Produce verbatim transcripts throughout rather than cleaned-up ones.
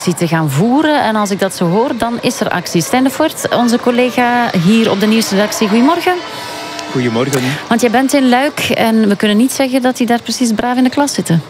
te gaan voeren. En als ik dat zo hoor, dan is er actie. Stijn de Voort, onze collega hier op de nieuwsredactie. Goedemorgen. Goedemorgen. Want jij bent in Luik en we kunnen niet zeggen dat die daar precies braaf in de klas zitten.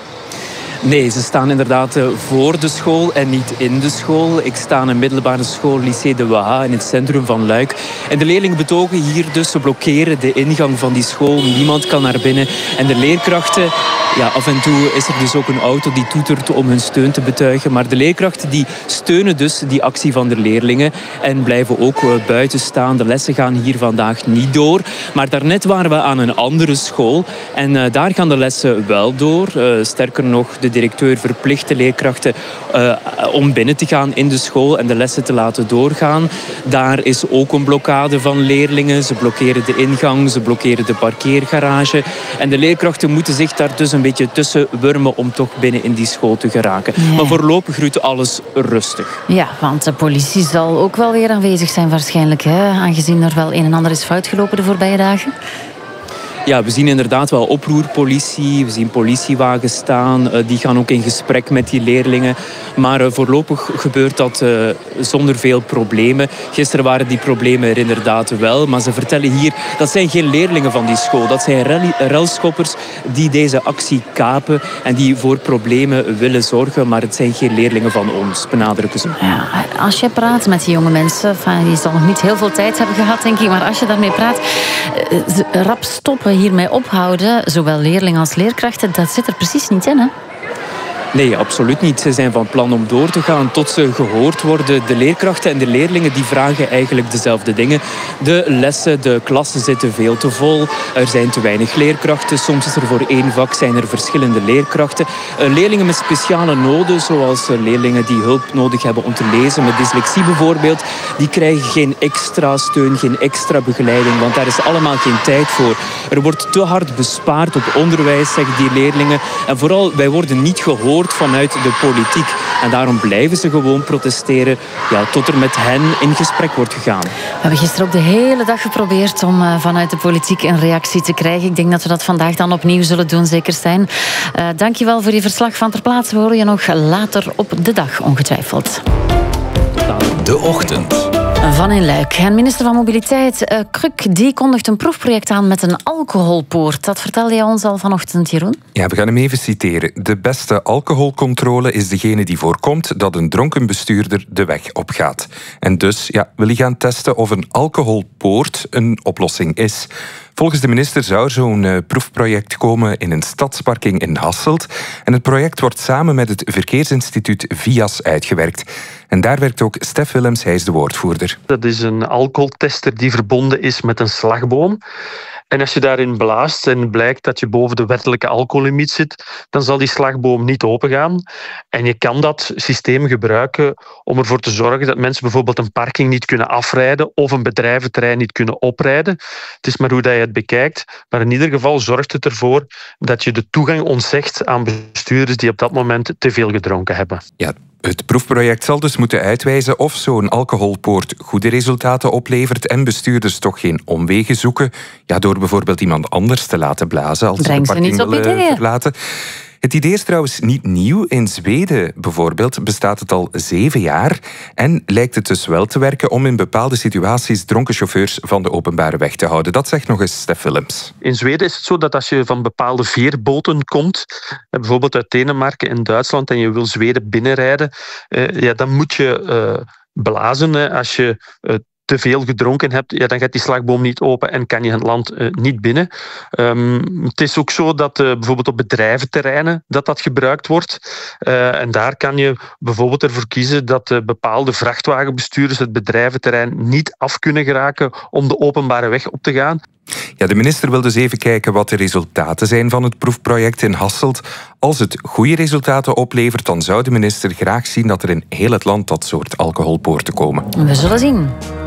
Nee, ze staan inderdaad voor de school en niet in de school. Ik sta aan een middelbare school, Lycée de Waha, in het centrum van Luik. En de leerlingen betogen hier dus, ze blokkeren de ingang van die school. Niemand kan naar binnen. En de leerkrachten, ja, af en toe is er dus ook een auto die toetert om hun steun te betuigen. Maar de leerkrachten die steunen dus die actie van de leerlingen en blijven ook buiten staan. De lessen gaan hier vandaag niet door. Maar daarnet waren we aan een andere school. En uh, daar gaan de lessen wel door. Uh, sterker nog, de directeur verplicht de leerkrachten uh, om binnen te gaan in de school en de lessen te laten doorgaan. Daar is ook een blokkade van leerlingen. Ze blokkeren de ingang, ze blokkeren de parkeergarage. En de leerkrachten moeten zich daar dus een beetje tussen wurmen om toch binnen in die school te geraken. Nee. Maar voorlopig ruikt alles rustig. Ja, want de politie zal ook wel weer aanwezig zijn waarschijnlijk, hè? Aangezien er wel een en ander is fout gelopen de voorbije dagen. Ja, we zien inderdaad wel oproerpolitie, we zien politiewagens staan. Uh, die gaan ook in gesprek met die leerlingen. Maar uh, voorlopig gebeurt dat uh, zonder veel problemen. Gisteren waren die problemen er inderdaad wel. Maar ze vertellen hier, dat zijn geen leerlingen van die school. Dat zijn rally, relschoppers die deze actie kapen en die voor problemen willen zorgen. Maar het zijn geen leerlingen van ons, benadrukken ze. Ja, als je praat met die jonge mensen, enfin, die zal nog niet heel veel tijd hebben gehad, denk ik. Maar als je daarmee praat, uh, rap stoppen, hiermee ophouden, zowel leerlingen als leerkrachten, dat zit er precies niet in, hè? Nee, absoluut niet. Ze zijn van plan om door te gaan tot ze gehoord worden. De leerkrachten en de leerlingen die vragen eigenlijk dezelfde dingen. De lessen, de klassen zitten veel te vol. Er zijn te weinig leerkrachten. Soms is er voor één vak zijn er verschillende leerkrachten. Leerlingen met speciale noden, zoals leerlingen die hulp nodig hebben om te lezen, met dyslexie bijvoorbeeld, die krijgen geen extra steun, geen extra begeleiding, want daar is allemaal geen tijd voor. Er wordt te hard bespaard op onderwijs, zeggen die leerlingen. En vooral, wij worden niet gehoord vanuit de politiek. En daarom blijven ze gewoon protesteren, ja, tot er met hen in gesprek wordt gegaan. We hebben gisteren ook de hele dag geprobeerd om uh, vanuit de politiek een reactie te krijgen. Ik denk dat we dat vandaag dan opnieuw zullen doen, zeker Stijn. Uh, dankjewel voor je verslag van ter plaatse. We horen je nog later op de dag, ongetwijfeld. De Ochtend. Van in Luik. En minister van Mobiliteit, uh, Kruk, die kondigt een proefproject aan met een alcoholpoort. Dat vertelde je ons al vanochtend, Jeroen. Ja, we gaan hem even citeren. De beste alcoholcontrole is degene die voorkomt dat een dronken bestuurder de weg opgaat. En dus ja, wil hij gaan testen of een alcoholpoort een oplossing is. Volgens de minister zou zo'n uh, proefproject komen in een stadsparking in Hasselt. En het project wordt samen met het Verkeersinstituut V I A S uitgewerkt. En daar werkt ook Stef Willems, hij is de woordvoerder. Dat is een alcoholtester die verbonden is met een slagboom. En als je daarin blaast en blijkt dat je boven de wettelijke alcohollimiet zit, dan zal die slagboom niet opengaan. En je kan dat systeem gebruiken om ervoor te zorgen dat mensen bijvoorbeeld een parking niet kunnen afrijden of een bedrijventerrein niet kunnen oprijden. Het is maar hoe dat je het bekijkt. Maar in ieder geval zorgt het ervoor dat je de toegang ontzegt aan bestuurders die op dat moment te veel gedronken hebben. Ja. Het proefproject zal dus moeten uitwijzen of zo'n alcoholpoort goede resultaten oplevert en bestuurders toch geen omwegen zoeken, ja, door bijvoorbeeld iemand anders te laten blazen als ze de parking willen verlaten. Het idee is trouwens niet nieuw. In Zweden bijvoorbeeld bestaat het al zeven jaar en lijkt het dus wel te werken om in bepaalde situaties dronken chauffeurs van de openbare weg te houden. Dat zegt nog eens Stef Willems. In Zweden is het zo dat als je van bepaalde veerboten komt, bijvoorbeeld uit Denemarken en Duitsland, en je wil Zweden binnenrijden, ja, dan moet je uh, blazen als je uh, te veel gedronken hebt, ja, dan gaat die slagboom niet open en kan je het land uh, niet binnen. Um, het is ook zo dat uh, bijvoorbeeld op bedrijventerreinen dat dat gebruikt wordt. Uh, en daar kan je bijvoorbeeld ervoor kiezen dat uh, bepaalde vrachtwagenbestuurders het bedrijventerrein niet af kunnen geraken om de openbare weg op te gaan. Ja, de minister wil dus even kijken wat de resultaten zijn van het proefproject in Hasselt. Als het goede resultaten oplevert, dan zou de minister graag zien dat er in heel het land dat soort alcoholpoorten komen. We zullen zien.